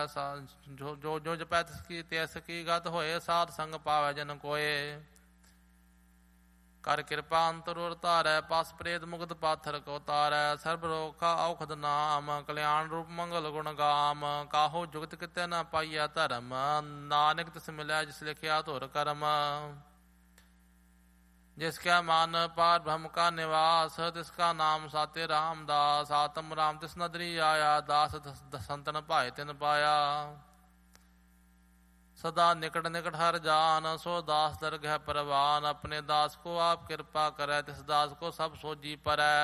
ਜੋ ਜਪੈ ਤਿਸ ਕੀ ਗਤ ਹੋਏ। ਸਾਧ ਸੰਗ ਪਾਵੈ ਜਨ ਕੋਏ। ਕਰ ਕਿਰਪਾ ਅੰਤਰ ਉਰ ਧਾਰੈ। ਪਸ ਪ੍ਰੇਤ ਮੁਕਤ ਪਾਥਰ ਕੋ ਤਾਰੈ। ਸਰਬ ਰੋਖਾ ਔਖਦ ਨਾਮ। ਕਲਿਆਣ ਰੂਪ ਮੰਗਲ ਗੁਣ ਗਾਮ। ਕਾਹੋ ਜੁਗਤ ਕਿਤੇ ਨ ਪਾਈਐ ਧਰਮ। ਨਾਨਕ ਤਿਸ ਮਿਲੈ ਜਿਸ ਲਿਖਿਆ ਧੁਰ ਕਰਮ। जिसका मान पार ब्रह्म का निवास। तिसका नाम साते रामदास। आत्म राम तिस नदरी आया। दास संतन भाए तिन पाया। सदा निकट निकट हर जान। सो दास दरगह परवान। अपने दास को आप कृपा करे। तिस दास को सब सोजी परै।